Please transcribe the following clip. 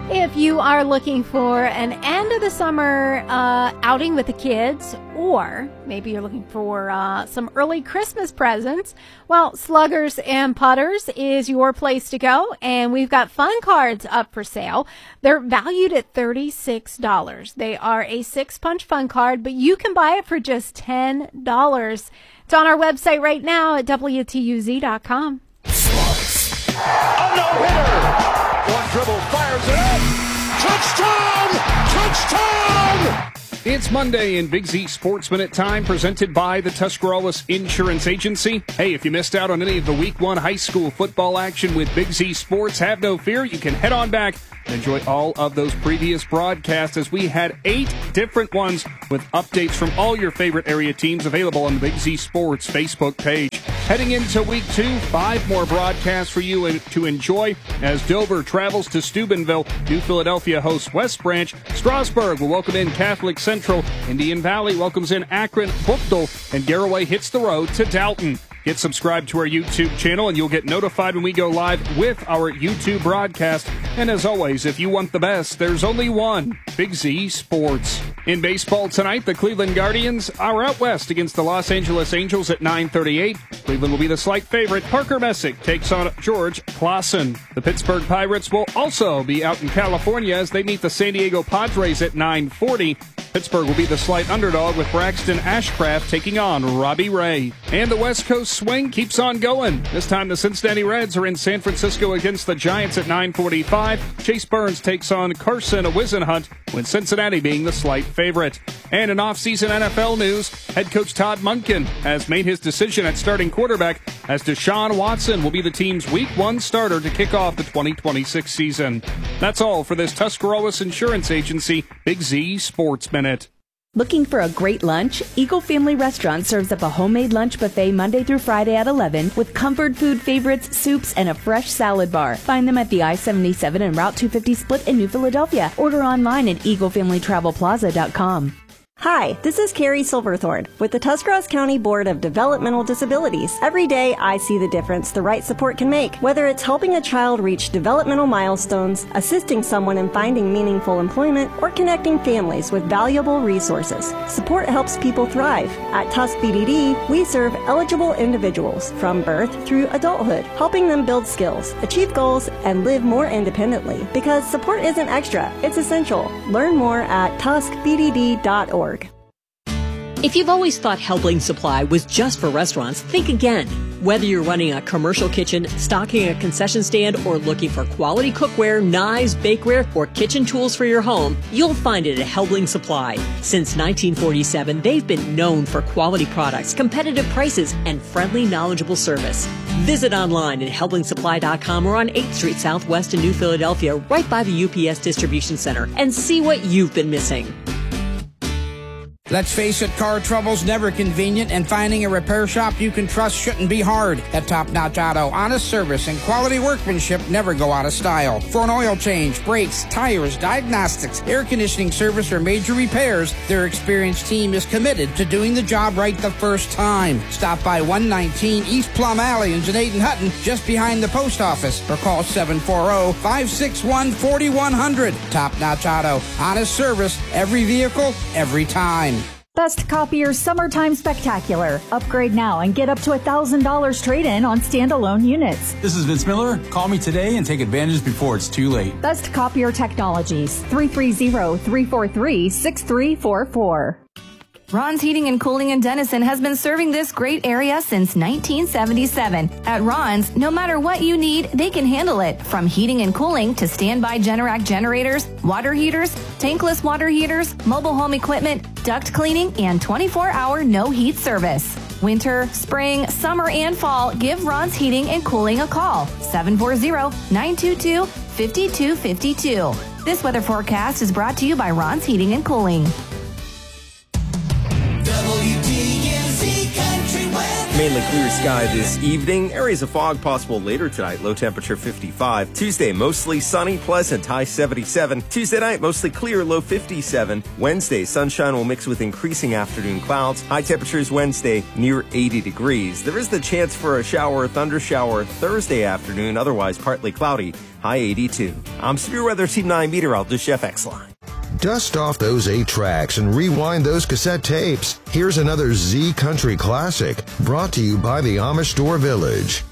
If you are looking for an end of the summer outing with the kids, or maybe you're looking for some early Christmas presents, well, Sluggers and Putters is your place to go, and we've got fun cards up for sale. They're valued at $36. They are a 6-punch fun card, but you can buy it for just $10. It's on our website right now at WTUZ.com. A no-hitter! One dribble, fires it up! Touchdown! Touchdown! It's Monday in Big Z Sports Minute time, presented by the Tuscarawas Insurance Agency. Hey, if you missed out on any of the Week 1 high school football action with Big Z Sports, have no fear. You can head on back and enjoy all of those previous broadcasts, as we had 8 different ones with updates from all your favorite area teams available on the Big Z Sports Facebook page. Heading into Week 2, 5 more broadcasts for you to enjoy as Dover travels to Steubenville. New Philadelphia hosts West Branch. Strasburg will welcome in Catholic Central. Indian Valley welcomes in Akron Buchtel, and Garaway hits the road to Dalton. Get subscribed to our YouTube channel, and you'll get notified when we go live with our YouTube broadcast. And as always, if you want the best, there's only one, Big Z Sports. In baseball tonight, the Cleveland Guardians are out west against the Los Angeles Angels at 9:38. Cleveland will be the slight favorite. Parker Messick takes on George Clausen. The Pittsburgh Pirates will also be out in California as they meet the San Diego Padres at 9:40. Pittsburgh will be the slight underdog with Braxton Ashcraft taking on Robbie Ray. And the West Coast swing keeps on going. This time the Cincinnati Reds are in San Francisco against the Giants at 9:45. Chase Burns takes on Carson Whisenhunt, with Cincinnati being the slight favorite. And in off-season NFL news, head coach Todd Monken has made his decision at starting quarterback, as Deshaun Watson will be the team's Week 1 starter to kick off the 2026 season. That's all for this Tuscarawas Insurance Agency Big Z Sports Minute. Looking for a great lunch? Eagle Family Restaurant serves up a homemade lunch buffet Monday through Friday at 11 with comfort food favorites, soups, and a fresh salad bar. Find them at the I-77 and Route 250 split in New Philadelphia. Order online at EagleFamilyTravelPlaza.com. Hi, this is Carrie Silverthorne with the Tuscarawas County Board of Developmental Disabilities. Every day I see the difference the right support can make, whether it's helping a child reach developmental milestones, assisting someone in finding meaningful employment, or connecting families with valuable resources. Support helps people thrive. At Tusk BDD, we serve eligible individuals from birth through adulthood, helping them build skills, achieve goals, and live more independently. Because support isn't extra, it's essential. Learn more at tuskbdd.org. If you've always thought Helbling Supply was just for restaurants, think again. Whether you're running a commercial kitchen, stocking a concession stand, or looking for quality cookware, knives, bakeware, or kitchen tools for your home, you'll find it at Helbling Supply. Since 1947, they've been known for quality products, competitive prices, and friendly, knowledgeable service. Visit online at helblingsupply.com or on 8th Street Southwest in New Philadelphia, right by the UPS Distribution Center, and see what you've been missing. Let's face it, car trouble's never convenient, and finding a repair shop you can trust shouldn't be hard. At Top Notch Auto, honest service and quality workmanship never go out of style. For an oil change, brakes, tires, diagnostics, air conditioning service, or major repairs, their experienced team is committed to doing the job right the first time. Stop by 119 East Plum Alley in Janaden Hutton, just behind the post office, or call 740-561-4100. Top Notch Auto, honest service, every vehicle, every time. Best Copier Summertime Spectacular. Upgrade now and get up to $1,000 trade-in on standalone units. This is Vince Miller. Call me today and take advantage before it's too late. Best Copier Technologies. 330-343-6344. Ron's Heating and Cooling in Denison has been serving this great area since 1977. At Ron's, no matter what you need, they can handle it. From heating and cooling to standby Generac generators, water heaters, tankless water heaters, mobile home equipment, duct cleaning, and 24-hour no-heat service. Winter, spring, summer, and fall, give Ron's Heating and Cooling a call. 740-922-5252. This weather forecast is brought to you by Ron's Heating and Cooling. WTNC Country Weather. mainly clear sky this evening. Areas of fog possible later tonight. Low temperature 55. Tuesday, mostly sunny, pleasant, high 77. Tuesday night, mostly clear, low 57. Wednesday, sunshine will mix with increasing afternoon clouds. High temperatures Wednesday near 80 degrees. There is the chance for a shower or thunder shower Thursday afternoon, otherwise partly cloudy. High 82. I'm Severe Weather Team 9 meteorologist Jeff Exline. Dust off those 8 tracks and rewind those cassette tapes. Here's another Z Country classic brought to you by the Amish Store Village.